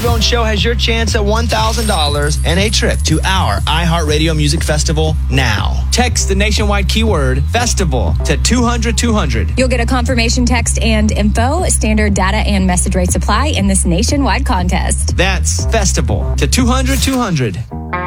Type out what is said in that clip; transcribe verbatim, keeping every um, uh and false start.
Bone Show has your chance at one thousand dollars and a trip to our iHeartRadio Music Festival now. Text the nationwide keyword FESTIVAL to two hundred two hundred. You'll get a confirmation text and info. Standard data and message rates apply in this nationwide contest. That's FESTIVAL to two hundred two hundred.